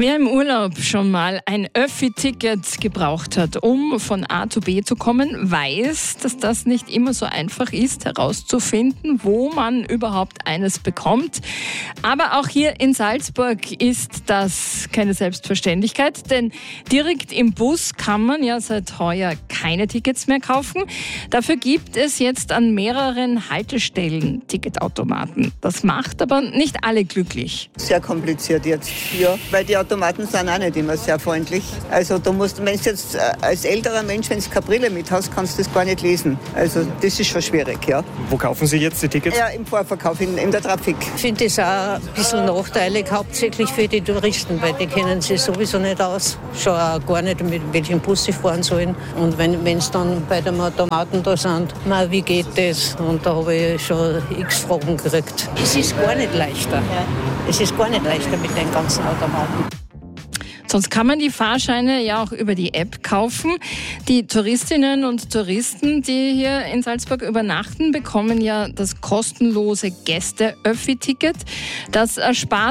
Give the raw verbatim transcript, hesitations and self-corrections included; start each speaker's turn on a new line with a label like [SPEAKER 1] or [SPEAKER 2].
[SPEAKER 1] Wer im Urlaub schon mal ein Öffi-Ticket gebraucht hat, um von A zu B zu kommen, weiß, dass das nicht immer so einfach ist, herauszufinden, wo man überhaupt eines bekommt. Aber auch hier in Salzburg ist das keine Selbstverständlichkeit, denn direkt im Bus kann man ja seit heuer keine Tickets mehr kaufen. Dafür gibt es jetzt an mehreren Haltestellen Ticketautomaten. Das macht aber nicht alle glücklich.
[SPEAKER 2] Sehr kompliziert jetzt, ja, weil die Automaten sind auch nicht immer sehr freundlich. Also da musst du, wenn du jetzt als älterer Mensch, wenn du keine Brille mit hast, kannst du das gar nicht lesen. Also das ist schon schwierig, ja.
[SPEAKER 3] Wo kaufen Sie jetzt die Tickets?
[SPEAKER 2] Ja, im Vorverkauf, in, in der Trafik.
[SPEAKER 4] Ich finde das auch ein bisschen nachteilig, hauptsächlich für die Touristen, weil die kennen sich sowieso nicht aus. Schon auch gar nicht, mit welchem Bus sie fahren sollen. Und wenn es dann bei dem Automaten da sind, na, wie geht das? Und da habe ich schon x Fragen gekriegt. Es ist gar nicht leichter. Ja. Es ist gar nicht leichter mit den ganzen Automaten.
[SPEAKER 1] Sonst kann man die Fahrscheine ja auch über die App kaufen. Die Touristinnen und Touristen, die hier in Salzburg übernachten, bekommen ja das kostenlose Gäste-Öffi-Ticket. Das erspart